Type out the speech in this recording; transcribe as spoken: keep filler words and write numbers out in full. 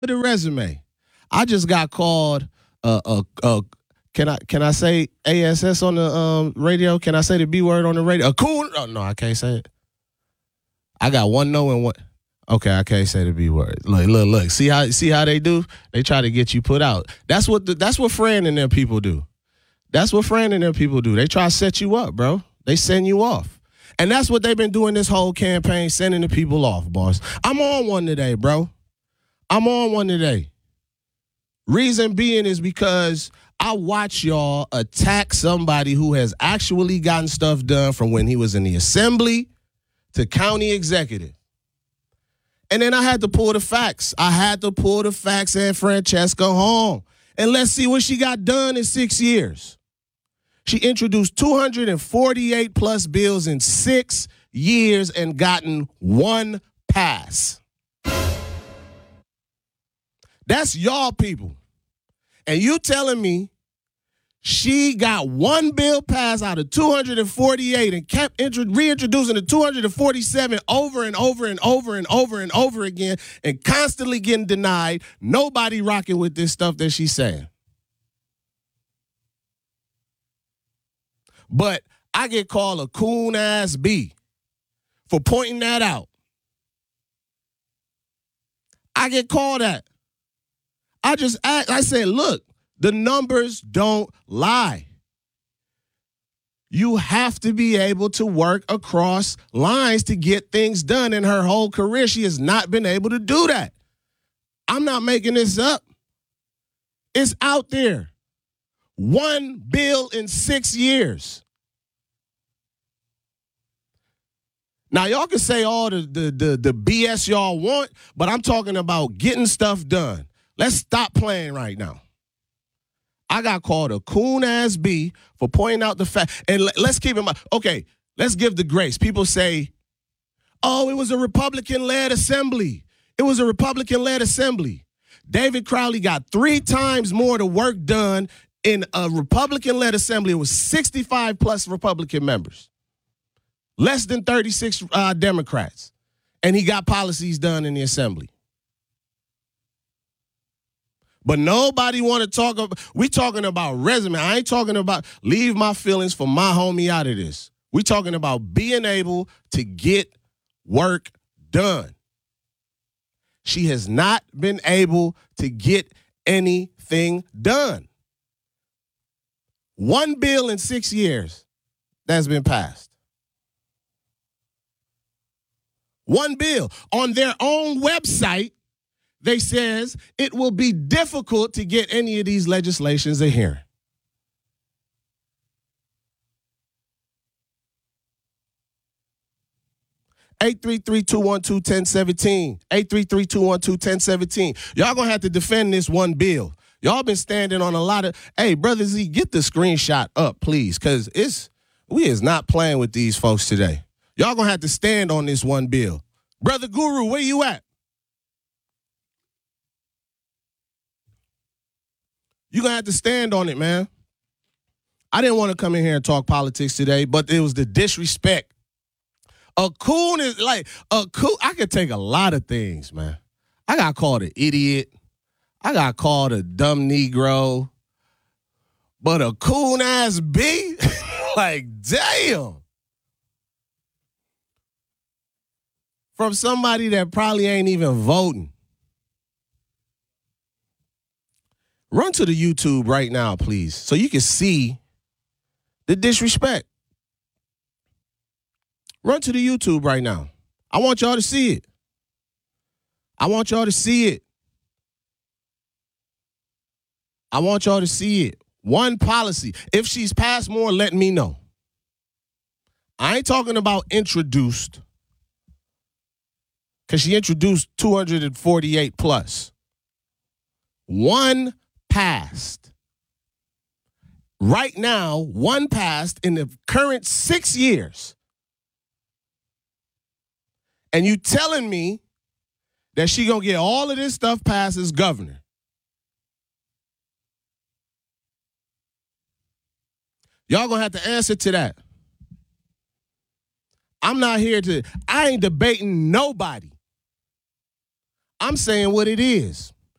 the resume. I just got called uh uh, uh can I can I say A S S on the um radio? Can I say the B word on the radio? A coon? Oh no, I can't say it. I got one no and one. Okay, I can't say the B word. Look, look, look. See how see how they do? They try to get you put out. That's what the, that's what Fran and them people do. That's what Fran and them people do. They try to set you up, bro. They send you off. And that's what they've been doing this whole campaign, sending the people off, boss. I'm on one today, bro. I'm on one today. Reason being is because I watch y'all attack somebody who has actually gotten stuff done from when he was in the assembly to county executive. And then I had to pull the facts. I had to pull the facts and Francesca home. And let's see what she got done in six years. She introduced two hundred forty-eight plus bills in six years and gotten one pass. That's y'all people. And you telling me she got one bill passed out of two hundred forty-eight and kept intro- reintroducing the two hundred forty-seven over and over and over and over and over again and constantly getting denied. Nobody rocking with this stuff that she's saying. But I get called a coon-ass B for pointing that out. I get called that. I just act, I said, look, the numbers don't lie. You have to be able to work across lines to get things done. In her whole career, she has not been able to do that. I'm not making this up. It's out there. One bill in six years. Now, y'all can say all the, the, the, the B S y'all want, but I'm talking about getting stuff done. Let's stop playing right now. I got called a coon-ass B for pointing out the fact. And let's keep in mind, okay, let's give the grace. People say, oh, it was a Republican-led assembly. It was a Republican-led assembly. David Crowley got three times more the work done in a Republican-led assembly. It was sixty-five plus Republican members. Less than thirty-six uh, Democrats. And he got policies done in the assembly. But nobody want to talk about, we talking about resume. I ain't talking about leave my feelings for my homie out of this. We talking about being able to get work done. She has not been able to get anything done. One bill in six years that's been passed. One bill. On their own website, they says it will be difficult to get any of these legislations a hearing. eight three three, two one two, one zero one seven. eight three three, two one two, one zero one seven. Y'all gonna have to defend this one bill. Y'all been standing on a lot of, hey, Brother Z, get the screenshot up, please, because it's we is not playing with these folks today. Y'all gonna have to stand on this one bill. Brother Guru, where you at? You're going to have to stand on it, man. I didn't want to come in here and talk politics today, but it was the disrespect. A coon is like, a coon, I could take a lot of things, man. I got called an idiot. I got called a dumb Negro. But a coon-ass B? Like, damn. From somebody that probably ain't even voting. Run to the YouTube right now, please, so you can see the disrespect. Run to the YouTube right now. I want y'all to see it. I want y'all to see it. I want y'all to see it. One policy. If she's passed more, let me know. I ain't talking about introduced, because she introduced two hundred forty-eight plus. One passed. Right now, one passed in the current six years. And you telling me that she gonna get all of this stuff passed as governor. Y'all gonna have to answer to that. I'm not here to, I ain't debating nobody. I'm saying what it is.